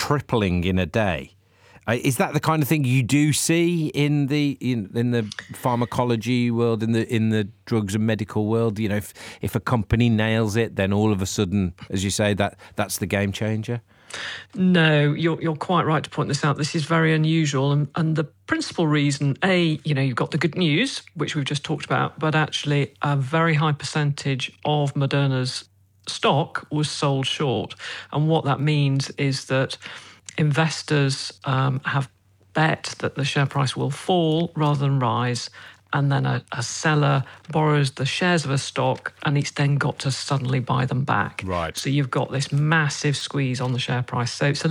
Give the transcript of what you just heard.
tripling in a day. Is that the kind of thing you do see in the pharmacology world, in the drugs and medical world? You know, if a company nails it, then all of a sudden, as you say, that's the game changer? No, you're quite right to point this out. This is very unusual, and the principal reason, you've got the good news, which we've just talked about, but actually a very high percentage of Moderna's stock was sold short. And what that means is that investors have bet that the share price will fall rather than rise, and then a seller borrows the shares of a stock and it's then got to suddenly buy them back. Right. So you've got this massive squeeze on the share price. So